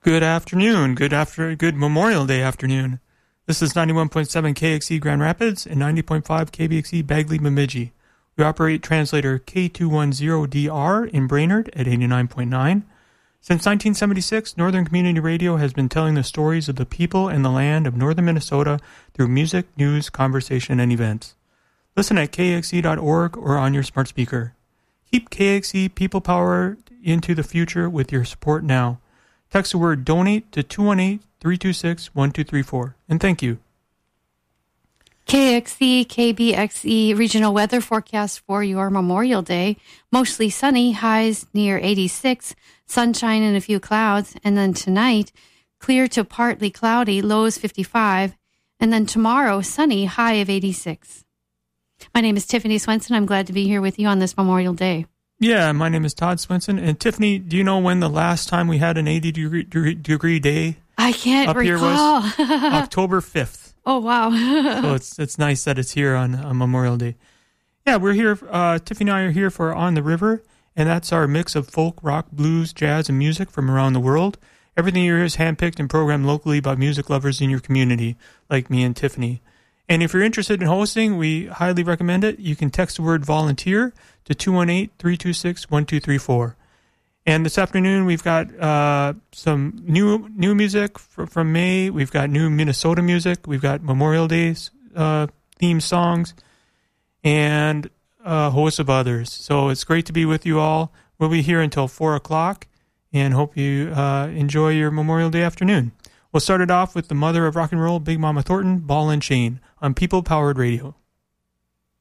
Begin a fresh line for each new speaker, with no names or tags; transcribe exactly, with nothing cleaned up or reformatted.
Good afternoon. Good after good Memorial Day afternoon. This is ninety-one point seven K X E Grand Rapids and ninety point five K B X E Bagley Bemidji. We operate translator K two ten D R in Brainerd at eighty-nine point nine. Since nineteen seventy-six, Northern Community Radio has been telling the stories of the people and the land of northern Minnesota through music, news, conversation, and events. Listen at K X E dot org or on your smart speaker. Keep K X E People Power into the future with your support now. Text the word DONATE to two one eight, three two six, one two three four. And thank you.
K X E, K B X E regional weather forecast for your Memorial Day. Mostly sunny, highs near eighty-six, sunshine and a few clouds. And then tonight, clear to partly cloudy, lows fifty-five. And then tomorrow, sunny, high of eighty-six. My name is Tiffany Swenson. I'm glad to be here with you on this Memorial Day.
Yeah, my name is Todd Swenson. And Tiffany, do you know when the last time we had an eighty degree, degree day
I can't
up
recall.
Here was? October fifth.
Oh, wow.
So it's it's nice that it's here on, on Memorial Day. Yeah, we're here. Uh, Tiffany and I are here for On the River, and that's our mix of folk, rock, blues, jazz, and music from around the world. Everything you hear is handpicked and programmed locally by music lovers in your community, like me and Tiffany. And if you're interested in hosting, we highly recommend it. You can text the word volunteer to two one eight, three two six, one two three four. And this afternoon, we've got uh, some new new music from, from May. We've got new Minnesota music. We've got Memorial Day's uh, theme songs and a host of others. So it's great to be with you all. We'll be here until four o'clock and hope you uh, enjoy your Memorial Day afternoon. We'll start it off with the mother of rock and roll, Big Mama Thornton, Ball and Chain, on People Powered Radio.